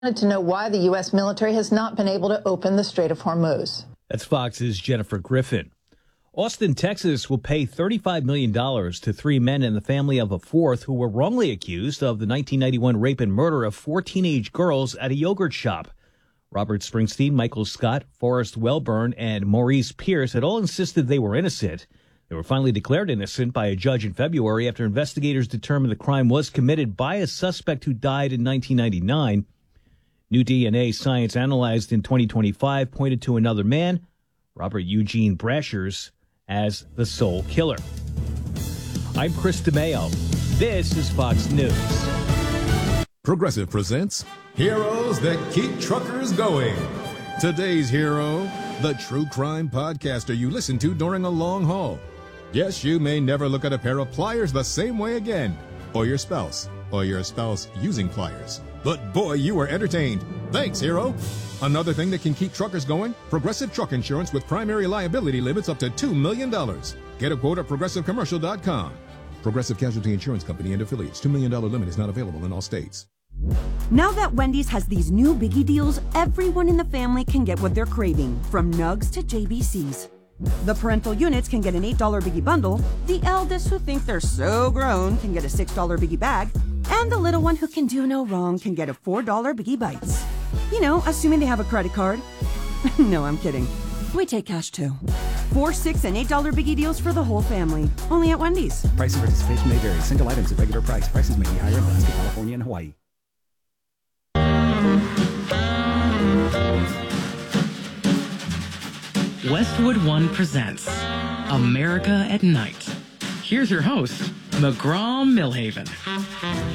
To know why the U.S. military has not been able to open the Strait of Hormuz. That's Fox's Jennifer Griffin. Austin, Texas will pay $35 million to three men and the family of a fourth who were wrongly accused of the 1991 rape and murder of four teenage girls at a yogurt shop. Robert Springsteen, Michael Scott, Forrest Welburn, and Maurice Pierce had all insisted they were innocent. They were finally declared innocent by a judge in February after investigators determined the crime was committed by a suspect who died in 1999. New DNA science analyzed in 2025 pointed to another man, Robert Eugene Brashers, as the sole killer. I'm Chris DeMeo. This is Fox News. Progressive presents Heroes That Keep Truckers Going. Today's hero, the true crime podcaster you listen to during a long haul. Yes, you may never look at a pair of pliers the same way again, or your spouse using pliers. But boy, you were entertained. Thanks, hero. Another thing that can keep truckers going, Progressive Truck Insurance with primary liability limits up to $2 million. Get a quote at progressivecommercial.com. Progressive Casualty Insurance Company and affiliates. $2 million limit is not available in all states. Now that Wendy's has these new biggie deals, everyone in the family can get what they're craving, from nugs to JBCs. The parental units can get an $8 biggie bundle, the eldest who think they're so grown can get a $6 biggie bag, and the little one who can do no wrong can get a $4 biggie bites. You know, assuming they have a credit card. No, I'm kidding. We take cash too. $4, $6, and $8 biggie deals for the whole family. Only at Wendy's. Price and participation may vary. Single items at regular price. Prices may be higher in Alaska, California, and Hawaii. Westwood One presents America at Night. Here's your host, McGraw Millhaven.